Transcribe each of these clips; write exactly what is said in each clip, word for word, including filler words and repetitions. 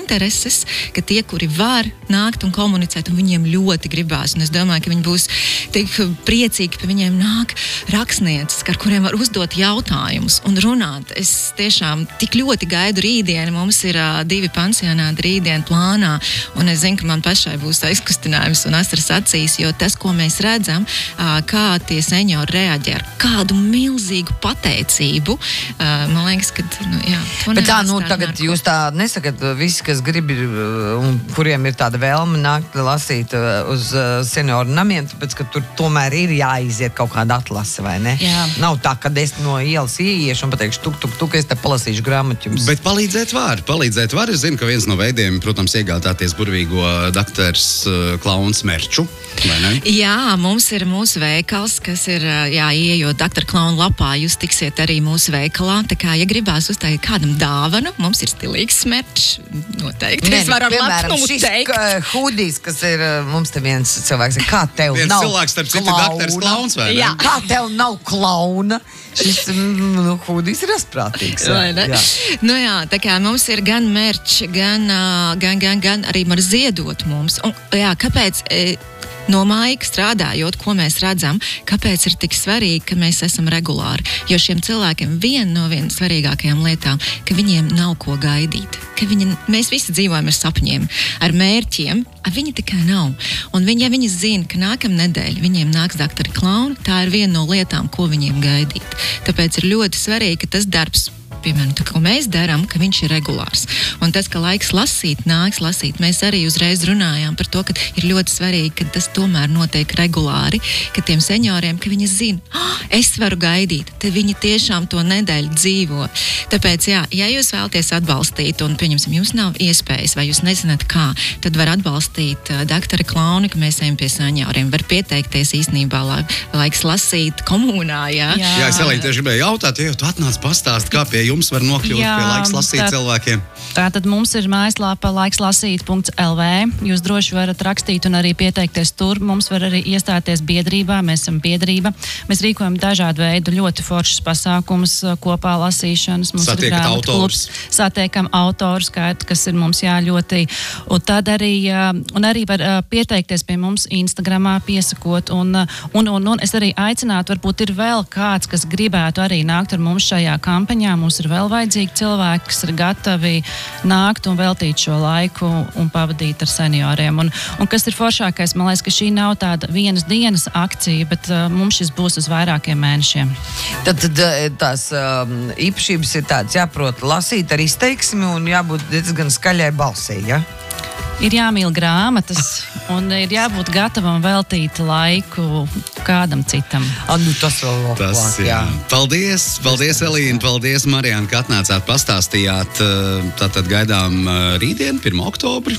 intereses, ka tie, kuri var nākt un komunicēt, un viņiem ļoti gribās, un es domāju, ka viņi būs tik priecīgi, ka viņiem nāk rakstnieces, ar kuriem var uzdot jautājumus un runāt. Es tiešām tik ļoti gaidu rītdienu, mums ir uh, divi pansionāti rītdien plānā, un es zinu, ka man pašai būs aizkustinājums un asaras acīs, jo tas, ko mēs redzam, uh, kā tie seniori reaģē ar kādu milzīgu pateicību, uh, man liekas, ka, nu, jā, to Bet tā, nu, nevar tagad stādināt. jūs tā nesakat, visi, kas grib ir, un kuriem ir tāda vēlme nākt lasīt uz senioru namiem, tāpēc, ka tur tomēr ir jāiziet kaut kāda atlase, vai ne? Jā. Nav tā, ka es no ielas ieiešu un pateikšu, tuk, tuk, tuk, es te palasīšu grāmatu jums. Bet palīdzēt var, palīdzēt var. Es zinu, ka viens no veidiem, protams, iegādāties burvīgo daktars uh, klauns merču, vai ne? Jā, mums ir mūsu veikals, kas ir, jā, ieejot doktora Klauna lapā, jūs tiksiet arī mūsu veikalā, tā kā, ja gribās uzteikt kādam dāvanu, mums ir stilīgs merčs, noteikti. Nē, Es varu ar piemēram, lepnumu šis teikt. k- hūdijs, kas ir, mums te viens cilvēks, kā tev Viens nav cilvēks, starp citu, ir daktars klauns, vai ne? Jā. Kā tev nav klauna? Šis mm, nu, hūdijs ir asprātīgs. Vai ne? Jā. Nu jā, tā kā mums ir gan merč, gan, ā, gan, gan, gan arī var ziedot mums. Un, jā, kāpēc... E, No maika strādājot, ko mēs redzam, kāpēc ir tik svarīgi, ka mēs esam regulāri. Jo šiem cilvēkiem viena no vienas svarīgākajām lietām, ka viņiem nav ko gaidīt. Ka viņi, mēs visi dzīvojam ar sapņiem, ar mērķiem, a viņi tikai nav. Un viņi, ja viņi zina, ka nākamnedēļ viņiem nāks doktori Klauni, tā ir viena no lietām, ko viņiem gaidīt. Tāpēc ir ļoti svarīgi, ka tas darbs, piemēram, tā, ko mēs darām, ka viņš ir regulārs. Un tas, ka laiks lasīt, nāks lasīt, mēs arī uzreiz runājām par to, ka ir ļoti svarīgi, ka tas tomēr notiek regulāri, ka tiem senioriem, ka viņi zina, ah, es varu gaidīt, te viņi tiešām to nedēļu dzīvo. Tāpēc, jā, ja jūs vēlaties atbalstīt, un, pieņemsim, jums nav iespējas, vai jūs nezināt kā, tad var atbalstīt uh, doktora Klauni, ka mēs ejam pie senioriem, var pieteikties īstenībā, lai, laiks lasīt komunā, jā. Jā. Jā, es Elīna tieši gribēju jautāt, ja tu atnāc pastāst, kā pie jums var nokļūt Jā, pie laiks lasīt tā- cilvēkiem. Tātad mums ir mājaslāpa laikslasīt punkts el vē. Jūs droši varat rakstīt un arī pieteikties tur. Mums var arī iestāties biedrībā. Mēs esam biedrība. Mēs rīkojam dažādu veidu ļoti foršas pasākumus, kopā lasīšanas. Mums Satiekat ir grāmatu autors. klubs, satiekam autoru skaitu, kas ir mums jā ļoti. Un tad arī, ā, un arī var ā, pieteikties pie mums Instagramā, piesakot. Un, ā, un, un, un es arī aicinātu, varbūt ir vēl kāds, kas gribētu arī nākt ar mums šajā kampaņā. Mums ir vēl vajadzīgi cilvēki, kas ir gatavi nākt un veltīt šo laiku un pavadīt ar senioriem. Un, un kas ir foršākais, man liekas, ka šī nav tāda vienas dienas akcija, bet uh, mums šis būs uz vairākiem mēnešiem. Tad, tad eh, tās um, īpašības ir tādas, jāprot lasīt ar izteiksmi un jābūt diezgan skaļai balsī, ja? Ir jāmīl grāmatas un ir jābūt gatavam veltīt laiku kādam citam. A, nu tas vēl vēl Tas, klāt, jā. Paldies, paldies Elīna, paldies Marijāna, ka atnācāt, pastāstījāt. Tātad gaidām rītdien, pirmā oktobra.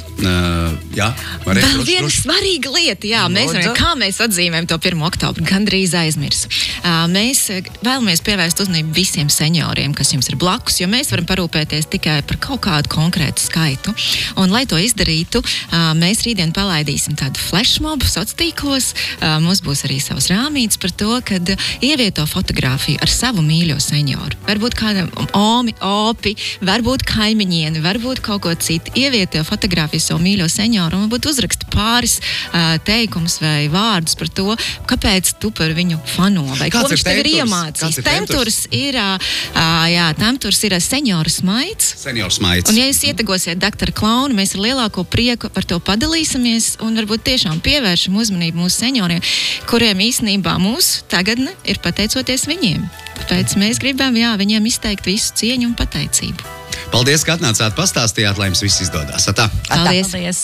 Jā, Marija, Vēl droši, viena droši. svarīga lieta, jā, mēs, Lūdzu. varam, kā mēs atzīmējam to pirmo oktobru, gandrīz aizmirsu. Uh, mēs eh, vēlamies pievērst uzmanību visiem senioriem, kas jums ir blakus, jo mēs varam parūpēties tikai par kaut kādu konkrētu skaitu. Un, lai to izdarītu, uh, mēs rītdien palaidīsim tādu flashmobu sociālos tīklos. Uh, mums būs arī savas rāmītes par to, kad uh, ievieto fotogrāfiju ar savu mīļo senioru. Varbūt kādam omi, opi, varbūt kaimiņieni, varbūt kaut ko citu. Ievieto fotogrāfiju savu mīļo senioru un varbūt uzraksta pāris uh, teikumus vai vārdus par to, kāpēc tu par viņu fano, vai Kāds ko ir viņš tev ir temturs? iemācījis. Kāds ir temturs? Temturs ir, uh, uh, jā, temturs ir uh, senioru smaids. Seniors maids. Un ja jūs ietegosiet doktora Klaunu, mēs ar lielāko prieku par to padalīsimies un varbūt tiešām pievēršam uzmanību mūsu senioriem, kuriem īstenībā mūsu tagadne ir pateicoties viņiem. Tāpēc mēs gribam, jā, viņiem izteikt visu cieņu un pateicību. Paldies, ka atnācāt, pastāstījāt, lai jums viss izdodas. Atā. Paldies! Paldies!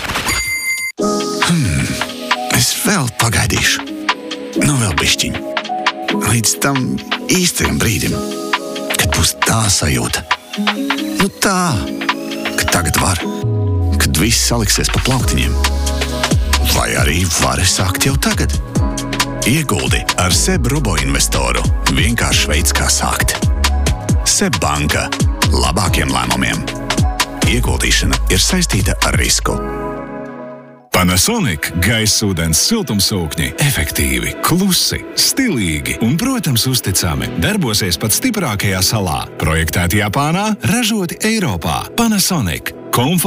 Es vēl pagaidīšu. Nu, vēl bišķiņ. Līdz tam īstajam brīdim, kad būs tā sajūta. Nu tā, ka tagad var. Kad viss saliksies pa plauktiņiem. Vai arī vari sākt jau tagad. Ieguldi ar SEB Robo investoru. Vienkārši veids, kā sākt. SEB banka. Labākiem lēmumiem. Ieguldīšana ir saistīta ar risku. Panasonic gaisa ūdens siltumsūkņi efektīvi, klusi, stilīgi un, protams, uzticami darbosies pat stiprākajā salā. Projektēti Japānā, ražoti Eiropā. Panasonic.